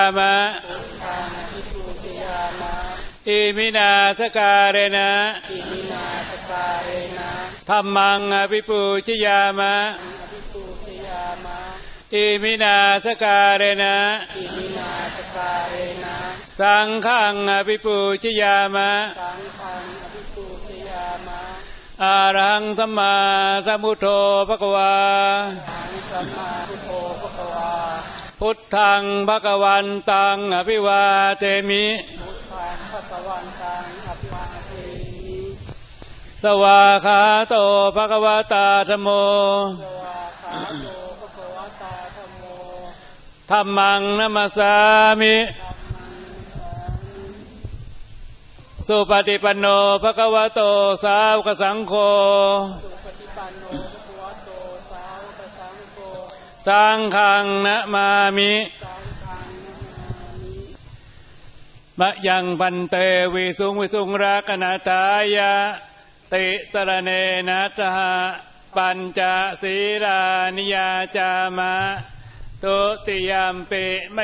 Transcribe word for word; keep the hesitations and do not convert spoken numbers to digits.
มะอิมินาสการะนะธัมมังอภิปูชยามะอิมินาสการะนะสังฆังอภิปูชยามะอะระหังสัมมาสัมพุทโธภควาพุทธังภควันตังอภิวาเทมิสวาขาโตภควตาธัมโมธัมมังนัมสสามิสุปฏิปันโนภควโตสาวกสังโฆสังฆังนะมามิมะยังพันเตวิสุงวิสุงรักนาตายะติสรเนนะสหปัญจศีลานิยาจามะตุติยามปิ